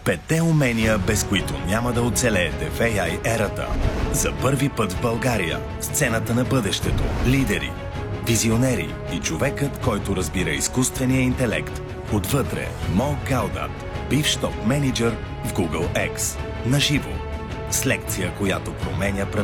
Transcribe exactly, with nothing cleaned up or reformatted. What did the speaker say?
Петте умения, без които няма да оцелеете в ей ай ерата. За първи път в България, сцената на бъдещето, лидери, визионери и човекът, който разбира изкуствения интелект. Отвътре Мо Гаудат, бивш топ менеджер в Google X. Наживо. С лекция, която променя правилата.